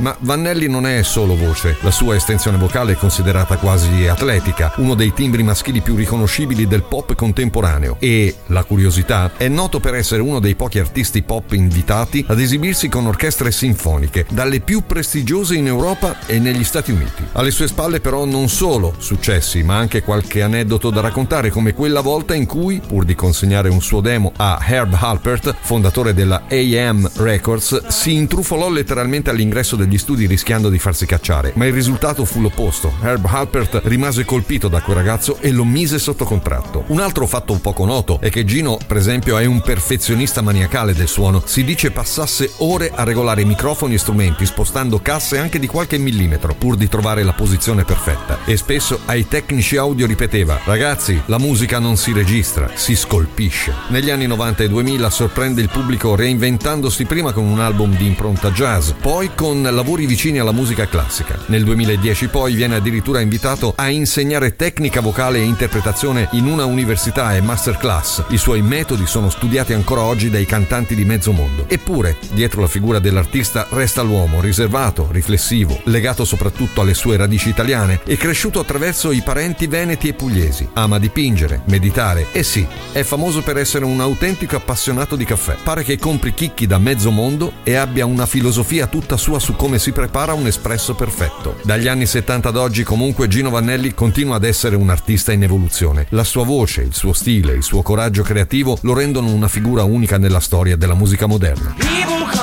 Ma Vanelli non è solo voce, la sua estensione vocale è considerata quasi atletica, uno dei timbri maschili più riconoscibili del pop contemporaneo e, la curiosità, è noto per essere uno dei pochi artisti pop invitati ad esibirsi con orchestre sinfoniche, dalle più prestigiose in Europa e negli Stati Uniti. Alle sue spalle però non solo successi, ma anche qualche aneddoto da raccontare, come quella volta in cui, pur di consegnare un suo demo a Herb Alpert, fondatore della AM Records, si intrufolò letteralmente all'ingresso degli studi rischiando di farsi cacciare, ma il risultato fu l'opposto. Herb Alpert rimase colpito da quel ragazzo e lo mise sotto contratto. Un altro fatto poco noto è che Gino, per esempio, è un perfezionista maniacale del suono. Si dice passasse ore a regolare microfoni e strumenti, spostando casse anche di qualche millimetro, pur di trovare la posizione perfetta. E spesso ai tecnici audio ripeteva: ragazzi, la musica non si registra, si scolpisce. Negli anni 90 e 2000 sorprende il pubblico reinventandosi prima con un album di impronta jazz, poi con lavori vicini alla musica classica. Nel 2010 poi viene addirittura invitato a insegnare tecnica vocale e interpretazione in una università e masterclass. I suoi metodi sono studiati ancora oggi dai cantanti di mezzo mondo. Eppure, dietro la figura dell'artista resta l'uomo riservato, riflessivo, legato soprattutto alle sue radici italiane e cresciuto attraverso i parenti veneti e pugliesi. Ama dipingere, meditare e sì, è famoso per essere un autentico appassionato di caffè. Pare che compri chicchi da mezzo mondo e abbia una filosofia tutta sua su come si prepara un espresso perfetto. Dagli anni 70 ad oggi comunque Gino Vanelli continua ad essere un artista in evoluzione. La sua voce, il suo stile, il suo coraggio creativo lo rendono una figura unica nella storia della musica moderna.